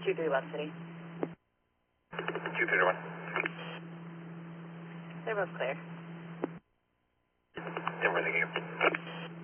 2-3 left city. 231. They're both clear. Denver, thank you.